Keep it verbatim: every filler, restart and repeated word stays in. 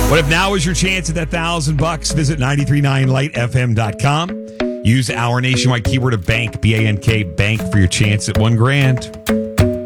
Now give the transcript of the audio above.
What if now is your chance at that thousand bucks? Visit nine three nine light f m dot com. Use our nationwide keyword of bank, B A N K, bank, for your chance at one grand.